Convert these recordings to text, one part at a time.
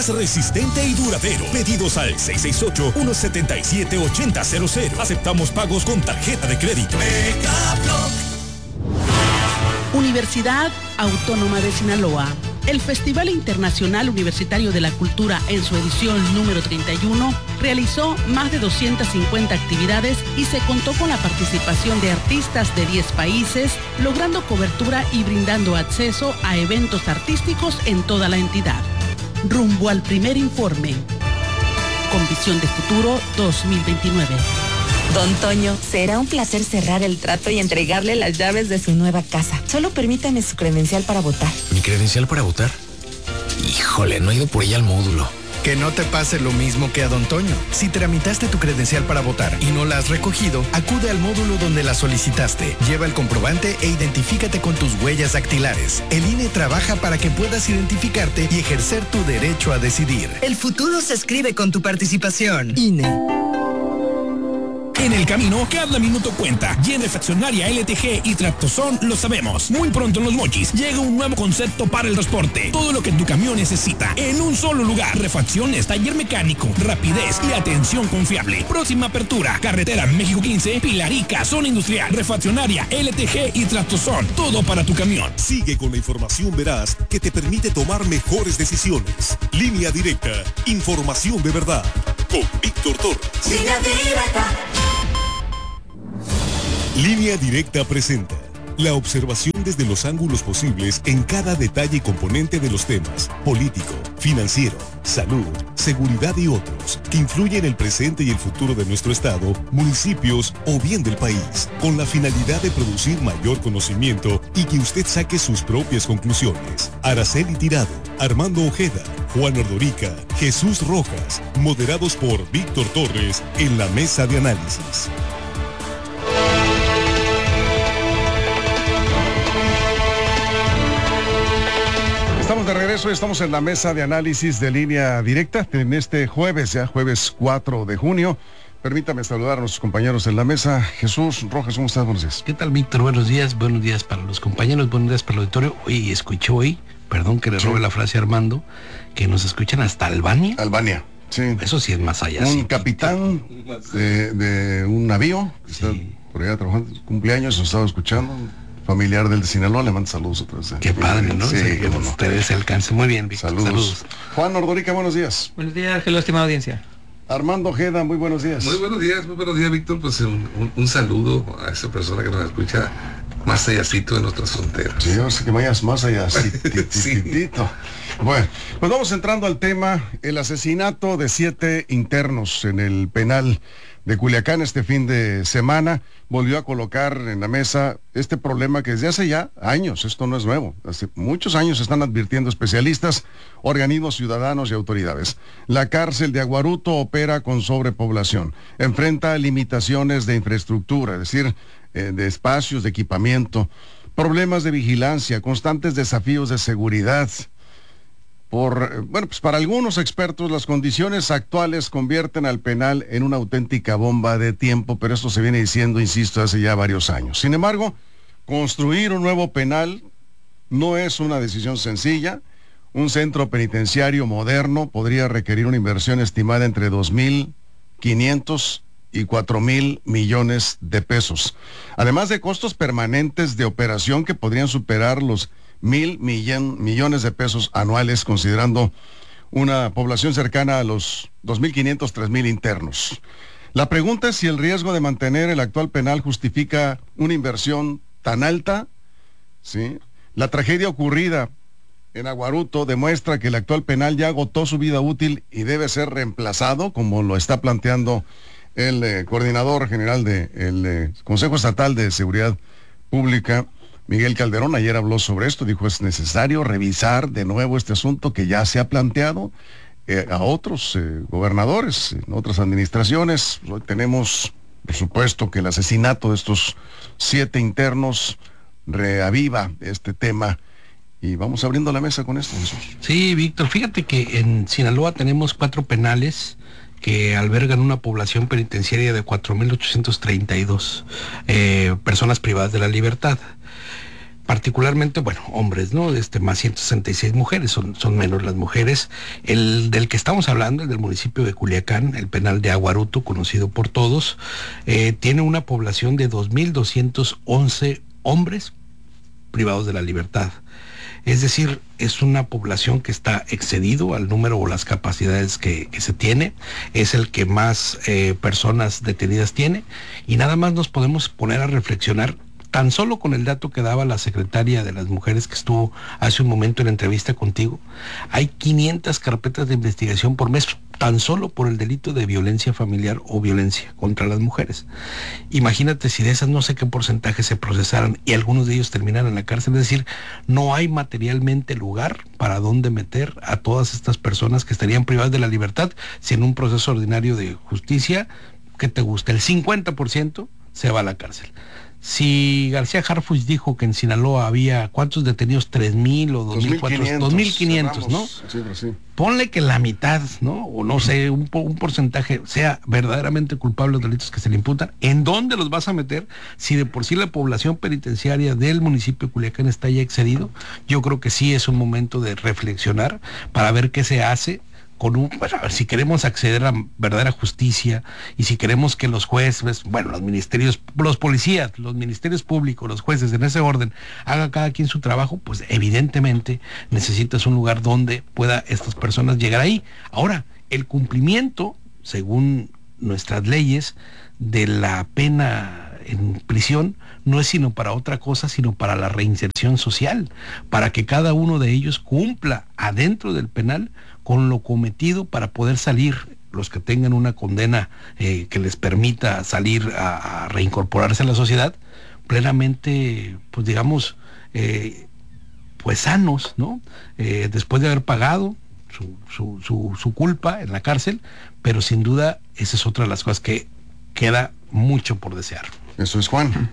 resistente y duradero. Pedidos al 668-177-8000. Aceptamos pagos con tarjeta de crédito. Universidad Autónoma de Sinaloa. El Festival Internacional Universitario de la Cultura, en su edición número 31, realizó más de 250 actividades y se contó con la participación de artistas de 10 países, logrando cobertura y brindando acceso a eventos artísticos en toda la entidad. Rumbo al primer informe. Con visión de futuro 2029. Don Toño, será un placer cerrar el trato y entregarle las llaves de su nueva casa. Solo permítame su credencial para votar. ¿Mi credencial para votar? Híjole, no he ido por ella al módulo. Que no te pase lo mismo que a Don Toño. Si tramitaste tu credencial para votar y no la has recogido, acude al módulo donde la solicitaste. Lleva el comprobante e identifícate con tus huellas dactilares. El INE trabaja para que puedas identificarte y ejercer tu derecho a decidir. El futuro se escribe con tu participación. INE. En el camino, cada minuto cuenta. Y en Refaccionaria LTG y Tractozón lo sabemos. Muy pronto en Los Mochis llega un nuevo concepto para el transporte. Todo lo que tu camión necesita en un solo lugar. Refacciones, taller mecánico, rapidez y atención confiable. Próxima apertura, carretera México 15, Pilarica, zona industrial, Refaccionaria LTG y Tractozón. Todo para tu camión. Sigue con la información veraz que te permite tomar mejores decisiones. Línea Directa, información de verdad. Con Víctor Torres. Línea Directa. Línea Directa presenta la observación desde los ángulos posibles en cada detalle y componente de los temas político, financiero, salud, seguridad y otros que influyen en el presente y el futuro de nuestro estado, municipios o bien del país, con la finalidad de producir mayor conocimiento y que usted saque sus propias conclusiones. Araceli Tirado, Armando Ojeda, Juan Ordorica, Jesús Rojas, moderados por Víctor Torres en la mesa de análisis. Estamos de regreso, estamos en la mesa de análisis de Línea Directa en este jueves, ya jueves 4 de junio. Permítame saludar a nuestros compañeros en la mesa. Jesús Rojas, ¿cómo estás? Buenos días. ¿Qué tal, Víctor? Buenos días para los compañeros, buenos días para el auditorio. Oye, escuché hoy, perdón que le robe la frase a Armando, que nos escuchan hasta Albania. Albania, sí. Eso sí es más allá. Un sí, capitán de un navío que está por allá trabajando, cumpleaños, nos estaba escuchando. Familiar del de Sinaloa, le mando saludos otra vez. Qué padre, ¿no? Sí, que ustedes se alcancen. Muy bien, Víctor. Saludos. Juan Ordorica, buenos días. Buenos días, hello, estimada audiencia. Armando Ojeda, muy buenos días. Muy buenos días, Víctor. Pues un saludo a esa persona que nos escucha más allácito de nuestras fronteras. Sí, yo sé que vayas más allá. Sí. Bueno, pues vamos entrando al tema. El asesinato de 7 internos en el penal de Culiacán este fin de semana volvió a colocar en la mesa este problema que desde hace ya años, esto no es nuevo, hace muchos años están advirtiendo especialistas, organismos ciudadanos y autoridades. La cárcel de Aguaruto opera con sobrepoblación, enfrenta limitaciones de infraestructura, es decir, de espacios, de equipamiento, problemas de vigilancia, constantes desafíos de seguridad. Pues para algunos expertos las condiciones actuales convierten al penal en una auténtica bomba de tiempo, pero esto se viene diciendo, insisto, hace ya varios años. Sin embargo, construir un nuevo penal no es una decisión sencilla. Un centro penitenciario moderno podría requerir una inversión estimada entre 2.500 y 4.000 millones de pesos, además de costos permanentes de operación que podrían superar los 1.000 millones de pesos anuales, considerando una población cercana a los 2.500, 3.000 internos. La pregunta es si el riesgo de mantener el actual penal justifica una inversión tan alta, ¿sí? La tragedia ocurrida en Aguaruto demuestra que el actual penal ya agotó su vida útil y debe ser reemplazado, como lo está planteando el coordinador general del Consejo Estatal de Seguridad Pública, Miguel Calderón. Ayer habló sobre esto, dijo es necesario revisar de nuevo este asunto que ya se ha planteado a otros gobernadores, en otras administraciones. Hoy tenemos, por supuesto, que el asesinato de estos 7 internos reaviva este tema y vamos abriendo la mesa con esto, Jesús. Sí, Víctor, fíjate que en Sinaloa tenemos 4 penales que albergan una población penitenciaria de 4.832 personas privadas de la libertad. particularmente, bueno, hombres, ¿no? Más 166 mujeres, son menos las mujeres. El del que estamos hablando, el del municipio de Culiacán, el penal de Aguaruto, conocido por todos, tiene una población de 2.211 hombres privados de la libertad. Es decir, es una población que está excedido al número o las capacidades que se tiene, es el que más personas detenidas tiene, y nada más nos podemos poner a reflexionar tan solo con el dato que daba la secretaria de las mujeres que estuvo hace un momento en la entrevista contigo. Hay 500 carpetas de investigación por mes, tan solo por el delito de violencia familiar o violencia contra las mujeres. Imagínate si de esas no sé qué porcentaje se procesaran y algunos de ellos terminaran en la cárcel. Es decir, no hay materialmente lugar para dónde meter a todas estas personas que estarían privadas de la libertad si en un proceso ordinario de justicia, ¿qué te gusta? El 50% se va a la cárcel. Si García Harfuch dijo que en Sinaloa había, ¿cuántos detenidos? 3,000 o 2,400, 2,500, ¿no? Sí. Ponle que la mitad, ¿no? O no sé, un porcentaje sea verdaderamente culpable de los delitos que se le imputan. ¿En dónde los vas a meter si de por sí la población penitenciaria del municipio de Culiacán está ya excedido? Yo creo que sí es un momento de reflexionar para ver qué se hace bueno, a ver, si queremos acceder a verdadera justicia y si queremos que los jueces, bueno, los ministerios, los policías, los ministerios públicos, los jueces, en ese orden, haga cada quien su trabajo, pues evidentemente necesitas un lugar donde pueda estas personas llegar ahí. Ahora, el cumplimiento, según nuestras leyes, de la pena en prisión no es sino para otra cosa, sino para la reinserción social, para que cada uno de ellos cumpla adentro del penal con lo cometido para poder salir, los que tengan una condena que les permita salir a reincorporarse a la sociedad plenamente, pues digamos, pues sanos, ¿no? Después de haber pagado su culpa en la cárcel, pero sin duda esa es otra de las cosas que queda mucho por desear. Eso es, Juan.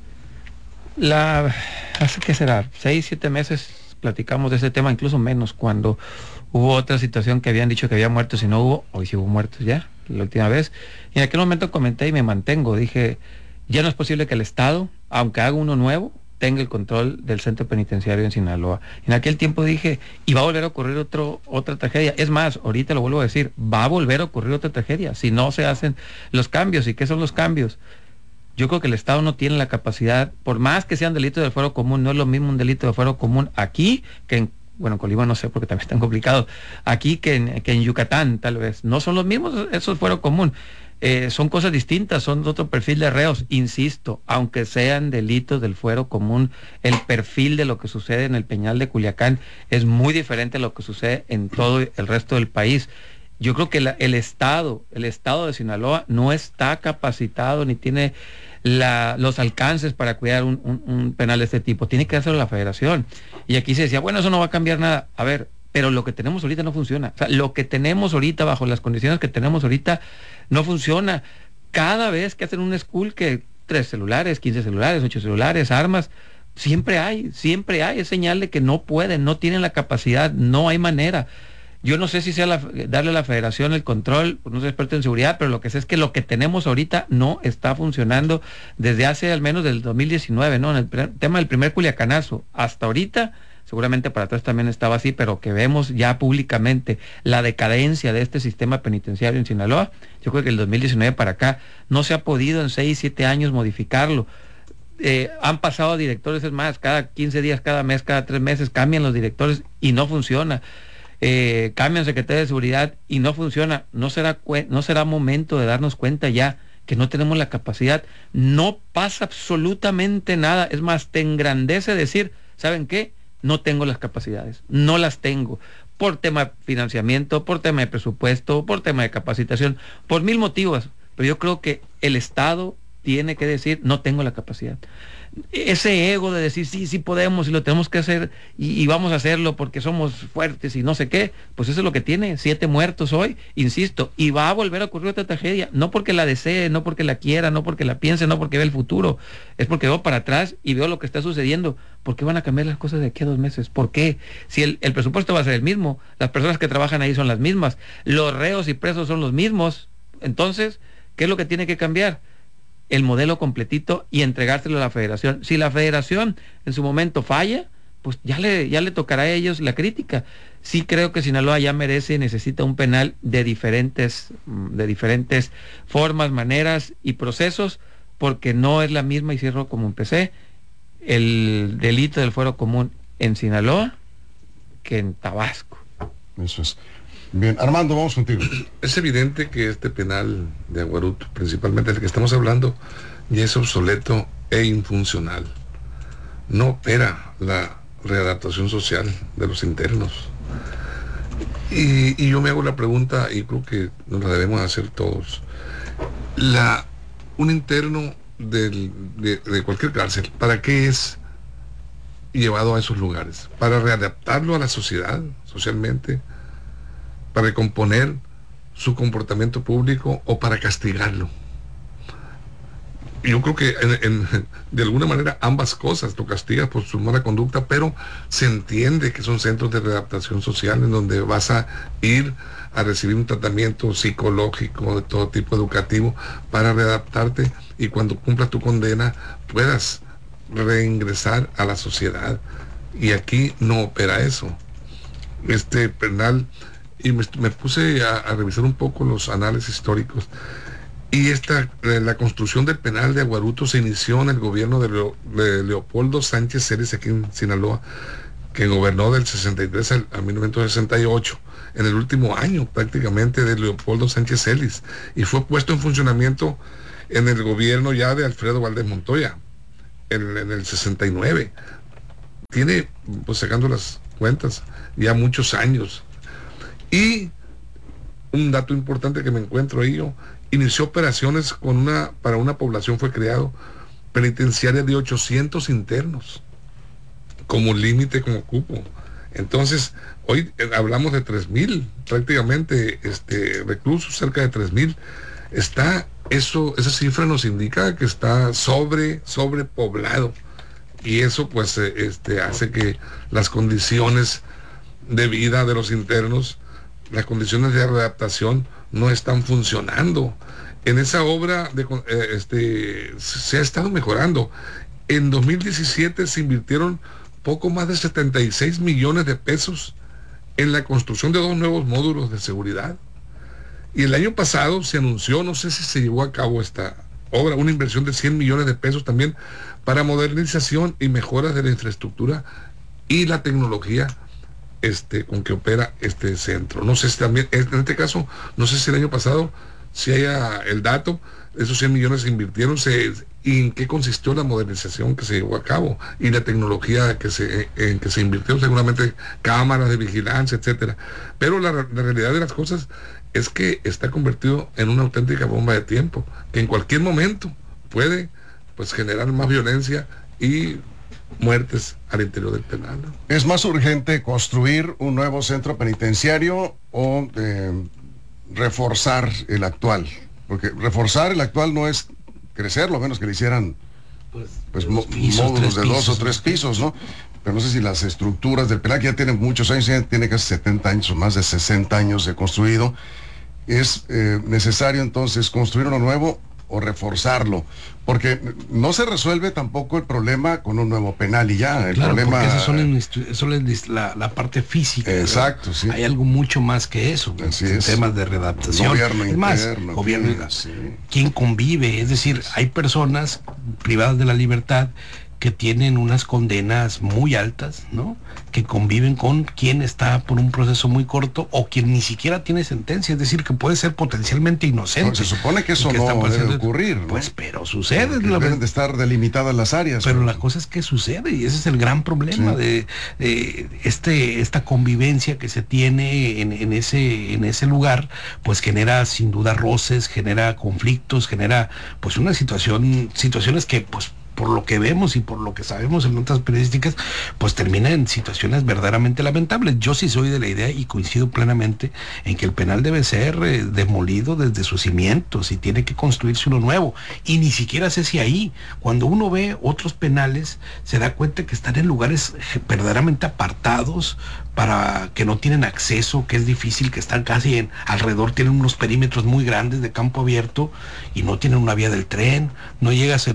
Hace que será 6, 7 meses platicamos de ese tema, incluso menos, cuando hubo otra situación que habían dicho que había muertos y no hubo. Hoy sí hubo muertos ya, la última vez. Y en aquel momento comenté y me mantengo, dije, ya no es posible que el Estado, aunque haga uno nuevo, tenga el control del centro penitenciario en Sinaloa. En aquel tiempo dije, y va a volver a ocurrir otra tragedia. Es más, ahorita lo vuelvo a decir, va a volver a ocurrir otra tragedia si no se hacen los cambios. ¿Y qué son los cambios? Yo creo que el Estado no tiene la capacidad, por más que sean delitos del fuero común, no es lo mismo un delito de fuero común aquí que en, bueno, Colima no sé porque también es tan complicado, aquí que en Yucatán tal vez. No son los mismos, eso es fuero común. Son cosas distintas, son otro perfil de reos, insisto, aunque sean delitos del fuero común, el perfil de lo que sucede en el Peñal de Culiacán es muy diferente a lo que sucede en todo el resto del país. Yo creo que el Estado de Sinaloa no está capacitado ni tiene los alcances para cuidar un penal de este tipo. Tiene que hacerlo la Federación. Y aquí se decía, bueno, eso no va a cambiar nada. A ver, pero lo que tenemos ahorita no funciona. O sea, lo que tenemos ahorita, bajo las condiciones que tenemos ahorita, no funciona. Cada vez que hacen un school, que 3 celulares, 15 celulares, 8 celulares, armas, siempre hay, es señal de que no pueden, no tienen la capacidad, no hay manera. Yo no sé si sea darle a la Federación el control, no soy experto en seguridad, pero lo que sé es que lo que tenemos ahorita no está funcionando desde hace al menos del 2019, ¿no? En el tema del primer Culiacanazo, hasta ahorita, seguramente para atrás también estaba así, pero que vemos ya públicamente la decadencia de este sistema penitenciario en Sinaloa, yo creo que el 2019 para acá no se ha podido en 6, 7 años modificarlo. Han pasado directores, es más, cada 15 días, cada mes, cada 3 meses cambian los directores y no funciona. Cambian secretario de seguridad y no funciona. No será momento de darnos cuenta ya que no tenemos la capacidad. No pasa absolutamente nada. Es más, te engrandece decir, ¿saben qué? No tengo las capacidades, no las tengo, por tema de financiamiento, por tema de presupuesto, por tema de capacitación, por 1000 motivos. Pero yo creo que el Estado tiene que decir, no tengo la capacidad. Ese ego de decir, sí podemos y lo tenemos que hacer y vamos a hacerlo porque somos fuertes y no sé qué, pues eso es lo que tiene, 7 muertos hoy, insisto, y va a volver a ocurrir otra tragedia, no porque la desee, no porque la quiera, no porque la piense, no porque vea el futuro, es porque veo para atrás y veo lo que está sucediendo. ¿Por qué van a cambiar las cosas de aquí a 2 meses? ¿Por qué? Si el presupuesto va a ser el mismo, las personas que trabajan ahí son las mismas, los reos y presos son los mismos, entonces, ¿qué es lo que tiene que cambiar? el modelo completito y entregárselo a la federación. Si la federación en su momento falla, pues ya le tocará a ellos la crítica. Sí creo que Sinaloa ya merece y necesita un penal de diferentes formas, maneras y procesos, porque no es la misma, y cierro como empecé, el delito del fuero común en Sinaloa que en Tabasco. Eso es. Bien, Armando, vamos contigo. Es evidente que este penal de Aguaruto, principalmente el que estamos hablando, ya es obsoleto e infuncional. No opera la readaptación social de los internos. Y yo me hago la pregunta, y creo que nos la debemos hacer todos. Un interno de cualquier cárcel, ¿para qué es llevado a esos lugares? ¿Para readaptarlo a la sociedad, socialmente? ¿Para recomponer su comportamiento público o para castigarlo? Yo creo que de alguna manera ambas cosas. Lo castigas por su mala conducta, pero se entiende que son centros de readaptación social en donde vas a ir a recibir un tratamiento psicológico de todo tipo, educativo, para readaptarte y cuando cumplas tu condena puedas reingresar a la sociedad. Y aquí no opera eso. Este penal, y me puse a revisar un poco los análisis históricos, y la construcción del penal de Aguaruto se inició en el gobierno de Leopoldo Sánchez Celis aquí en Sinaloa, que gobernó del 63 a 1968, en el último año prácticamente de Leopoldo Sánchez Celis, y fue puesto en funcionamiento en el gobierno ya de Alfredo Valdés Montoya, en el 69. Tiene, pues sacando las cuentas, ya muchos años. Y un dato importante que me encuentro ahí, inició operaciones para una población, fue creado penitenciaria de 800 internos como límite, como cupo. Entonces hoy hablamos de 3,000 prácticamente reclusos, cerca de 3,000. Esa cifra nos indica que está sobrepoblado, y eso pues hace que las condiciones de vida de los internos, las condiciones de readaptación no están funcionando. En esa obra se ha estado mejorando. En 2017 se invirtieron poco más de 76 millones de pesos en la construcción de 2 nuevos módulos de seguridad. Y el año pasado se anunció, no sé si se llevó a cabo esta obra, una inversión de 100 millones de pesos también para modernización y mejoras de la infraestructura y la tecnología con que opera este centro. No sé si también, en este caso, no sé si el año pasado, si haya el dato, esos 100 millones se invirtieron, y en qué consistió la modernización que se llevó a cabo, y la tecnología en que se invirtió, seguramente cámaras de vigilancia, etcétera. Pero la realidad de las cosas es que está convertido en una auténtica bomba de tiempo, que en cualquier momento puede pues generar más violencia y muertes al interior del penal, ¿no? ¿Es más urgente construir un nuevo centro penitenciario o reforzar el actual? Porque reforzar el actual no es crecer, lo menos que le hicieran pues módulos de 2 o 3 pisos, ¿no? Pero no sé si las estructuras del penal, que ya tienen muchos años, ya tiene casi 70 años o más de 60 años de construido, es necesario entonces construir uno nuevo o reforzarlo, porque no se resuelve tampoco el problema con un nuevo penal y ya, el problema... Eso es la parte física. Exacto, sí. Hay algo mucho más que eso, temas de readaptación. Gobierno interno. Gobierno, ¿quién convive? Es decir, hay personas privadas de la libertad que tienen unas condenas muy altas, ¿no? Que conviven con quien está por un proceso muy corto o quien ni siquiera tiene sentencia, es decir, que puede ser potencialmente inocente. No, se supone que eso no debe ocurrir, ¿no? Pues, pero sucede. Deben de estar delimitadas las áreas. Pero la cosa es que sucede, y ese es el gran problema de esta convivencia que se tiene en ese lugar, pues genera sin duda roces, genera conflictos, genera pues una situaciones que pues por lo que vemos y por lo que sabemos en notas periodísticas, pues termina en situaciones verdaderamente lamentables. Yo sí soy de la idea y coincido plenamente en que el penal debe ser demolido desde sus cimientos y tiene que construirse uno nuevo. Y ni siquiera sé si ahí, cuando uno ve otros penales, se da cuenta que están en lugares verdaderamente apartados, para que no tienen acceso, que es difícil, que están casi alrededor, tienen unos perímetros muy grandes de campo abierto y no tienen una vía del tren, no llegas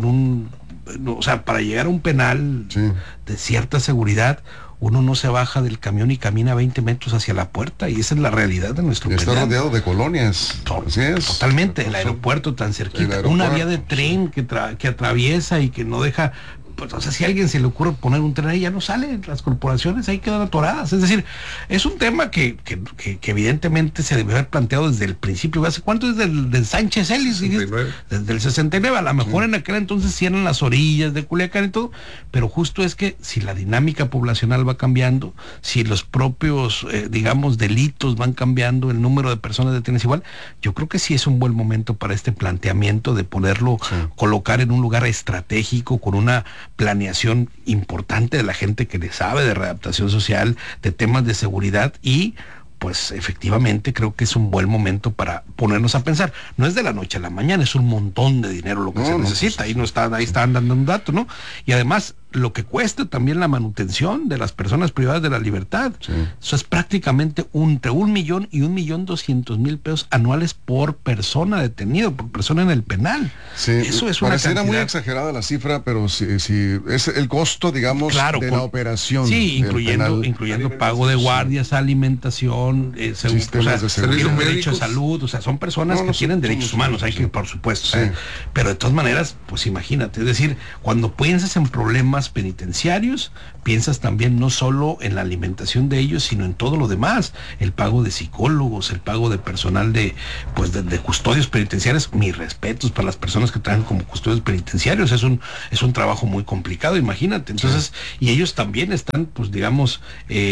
o sea, para llegar a un penal de cierta seguridad, uno no se baja del camión y camina 20 metros hacia la puerta, y esa es la realidad de nuestro penal. Está rodeado de colonias. Así es. Totalmente, el aeropuerto tan cerquita, una vía de tren que atraviesa y que no deja. Pues, o sea, si a alguien se le ocurre poner un tren ahí, ya no sale, las corporaciones ahí quedan atoradas. Es decir, es un tema que evidentemente se debe haber planteado desde el principio. ¿Hace cuánto es del Sánchez Ellis? Desde el 69, a lo mejor en aquel entonces sí eran las orillas de Culiacán y todo, pero justo es que si la dinámica poblacional va cambiando, si los propios, digamos, delitos van cambiando, el número de personas detenidas igual, yo creo que sí es un buen momento para este planteamiento de poderlo colocar en un lugar estratégico, con una planeación importante de la gente que le sabe de readaptación social, de temas de seguridad, y pues efectivamente creo que es un buen momento para ponernos a pensar. No es de la noche a la mañana, es un montón de dinero lo que se necesita. Ahí están dando un dato, ¿no? Y además lo que cuesta también la manutención de las personas privadas de la libertad. Eso es prácticamente entre 1 millón y 1.200.000 pesos anuales por persona detenida, por persona en el penal. Eso es una cantidad. Muy exagerada la cifra, pero si es el costo, digamos, de la operación. Sí, incluyendo pago de guardias, alimentación, sistemas de seguridad, derecho a salud. O sea, son personas que tienen derechos humanos, hay que, por supuesto. Pero de todas maneras, pues imagínate, es decir, cuando piensas en problemas penitenciarios, piensas también no solo en la alimentación de ellos, sino en todo lo demás, el pago de psicólogos, el pago de personal de custodios penitenciarios. Mis respetos para las personas que trabajan como custodios penitenciarios, es un trabajo muy complicado, imagínate. Entonces, y ellos también están, pues digamos,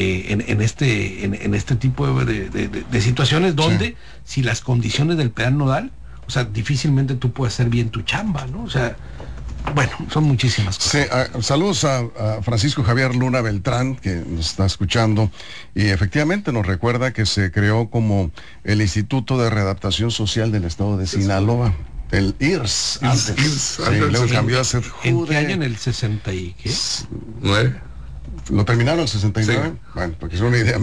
en este tipo de situaciones donde si las condiciones del penal no dan, o sea, difícilmente tú puedes hacer bien tu chamba, ¿no? O sea, bueno, son muchísimas cosas. Saludos a Francisco Javier Luna Beltrán, que nos está escuchando, y efectivamente nos recuerda que se creó como el Instituto de Readaptación Social del Estado de Sinaloa, el IRS. Luego cambió a ser JUDE. ¿En qué año? ¿En el 60 y qué? 9. ¿Lo terminaron en el 69? Bueno, porque es una idea,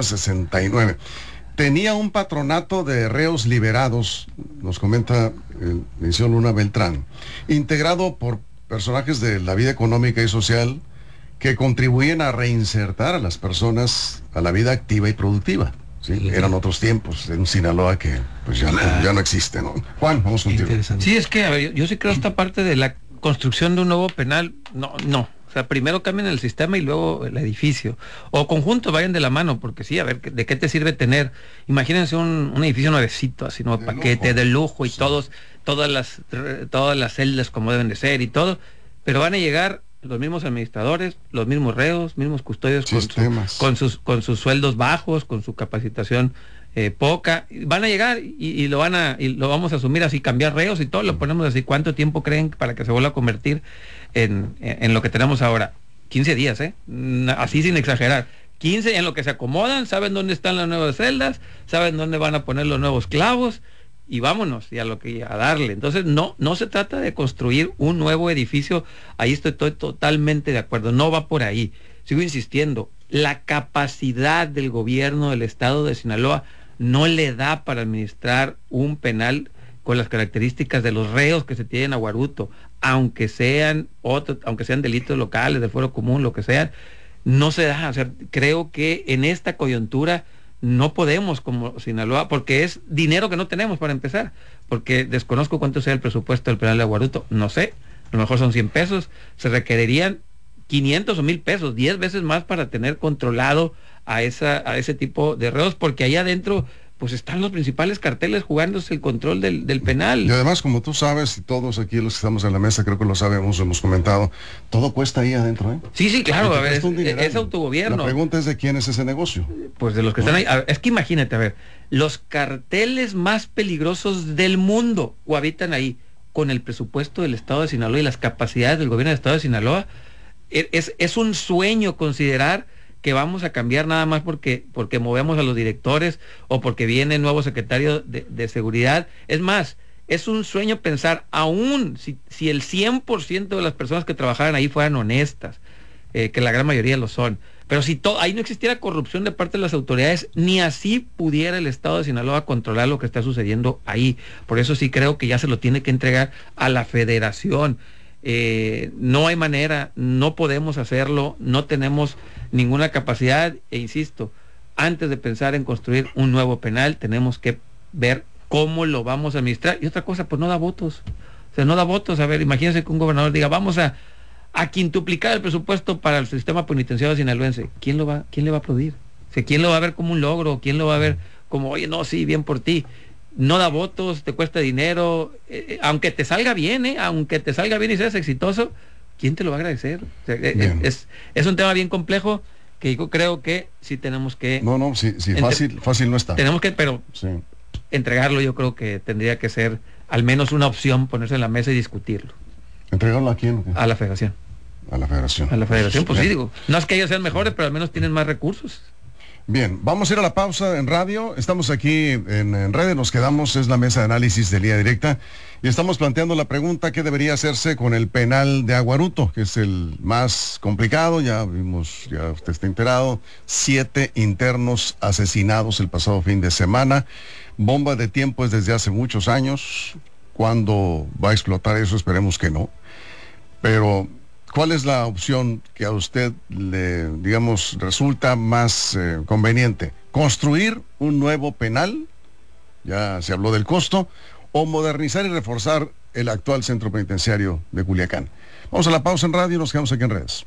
1969. Tenía un patronato de reos liberados, nos comenta el licenciado Luna Beltrán, integrado por personajes de la vida económica y social que contribuyen a reinsertar a las personas a la vida activa y productiva. Eran otros tiempos, en Sinaloa que pues ya no existe, ¿no? Juan, vamos contigo. Sí, es que a ver, yo sí creo esta parte de la construcción de un nuevo penal, no. O sea, primero cambien el sistema y luego el edificio. O conjuntos, vayan de la mano, porque sí, a ver, ¿de qué te sirve tener? Imagínense un edificio nuevecito, así, nuevo paquete, de lujo y todas las celdas como deben de ser y todo, pero van a llegar los mismos administradores, los mismos reos, mismos custodios con sus sueldos bajos, con su capacitación poca. Van a llegar y lo vamos a asumir así, cambiar reos y todo, lo ponemos así. ¿Cuánto tiempo creen para que se vuelva a convertir en lo que tenemos ahora? 15 días, así sin exagerar. 15 en lo que se acomodan, saben dónde están las nuevas celdas, saben dónde van a poner los nuevos clavos, y vámonos, y a darle. Entonces no se trata de construir un nuevo edificio, ahí estoy totalmente de acuerdo, no va por ahí. Sigo insistiendo, la capacidad del gobierno del estado de Sinaloa no le da para administrar un penal con las características de los reos que se tienen a Guaruto, aunque sean delitos locales, de fuero común, lo que sean, no se da. O sea, creo que en esta coyuntura no podemos como Sinaloa, porque es dinero que no tenemos para empezar, porque desconozco cuánto sea el presupuesto del penal de Guaruto, no sé, a lo mejor son 100 pesos, se requerirían 500 o 1,000 pesos, 10 veces más para tener controlado a ese tipo de reos, porque ahí adentro pues están los principales carteles jugándose el control del penal. Y además, como tú sabes, y todos aquí los que estamos en la mesa creo que lo sabemos, hemos comentado, todo cuesta ahí adentro, ¿eh? Sí, claro, a ver, es autogobierno. La pregunta es de quién es ese negocio. Pues de los que están ahí. A ver, es que imagínate, a ver, los carteles más peligrosos del mundo cohabitan ahí. con el presupuesto del Estado de Sinaloa y las capacidades del gobierno del Estado de Sinaloa. Es un sueño considerar que vamos a cambiar nada más porque movemos a los directores o porque viene el nuevo secretario de seguridad. Es más, es un sueño pensar, aún si el 100% de las personas que trabajaran ahí fueran honestas, que la gran mayoría lo son, pero si ahí no existiera corrupción de parte de las autoridades, ni así pudiera el Estado de Sinaloa controlar lo que está sucediendo ahí. Por eso sí creo que ya se lo tiene que entregar a la Federación. No hay manera, no podemos hacerlo, no tenemos ninguna capacidad, e insisto, antes de pensar en construir un nuevo penal, tenemos que ver cómo lo vamos a administrar. Y otra cosa, pues no da votos. O sea, no da votos. A ver, imagínense que un gobernador diga, vamos a quintuplicar el presupuesto para el sistema penitenciario sinaloense. ¿Quién le va a aplaudir? O sea, ¿quién lo va a ver como un logro? ¿Quién lo va a ver como, oye, no, sí, bien por ti? No da votos, te cuesta dinero, aunque te salga bien, aunque te salga bien y seas exitoso, ¿quién te lo va a agradecer? O sea, es un tema bien complejo que yo creo que sí tenemos que... No, sí, fácil no está. Tenemos que, pero sí, entregarlo yo creo que tendría que ser al menos una opción, ponerse en la mesa y discutirlo. ¿Entregarlo a quién? A la Federación. A la Federación. A la Federación, pues sí, digo, no es que ellos sean mejores, pero al menos tienen más recursos. Bien, vamos a ir a la pausa en radio. Estamos aquí en redes, nos quedamos, es la mesa de análisis de Línea Directa, y estamos planteando la pregunta: ¿qué debería hacerse con el penal de Aguaruto, que es el más complicado? Ya vimos, ya usted está enterado, 7 internos asesinados el pasado fin de semana. Bomba de tiempo es desde hace muchos años. ¿Cuándo va a explotar eso? Esperemos que no. Pero ¿cuál es la opción que a usted le, digamos, resulta más conveniente? ¿Construir un nuevo penal? Ya se habló del costo. ¿O modernizar y reforzar el actual centro penitenciario de Culiacán? Vamos a la pausa en radio y nos quedamos aquí en redes.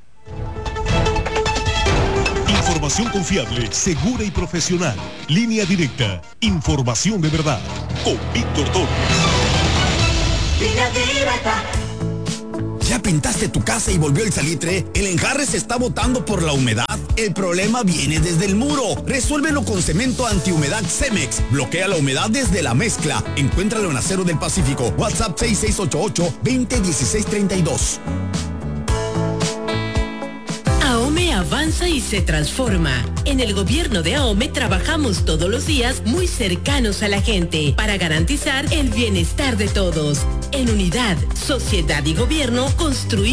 Información confiable, segura y profesional. Línea Directa. Información de verdad. Con Víctor Torres. Línea Directa. ¿Ya pintaste tu casa y volvió el salitre? ¿El enjarre se está botando por la humedad? El problema viene desde el muro. Resuélvelo con cemento antihumedad Cemex. Bloquea la humedad desde la mezcla. Encuéntralo en Acero del Pacífico. WhatsApp 6688-201632. AOME avanza y se transforma. En el gobierno de AOME trabajamos todos los días muy cercanos a la gente para garantizar el bienestar de todos. En unidad, sociedad y gobierno construimos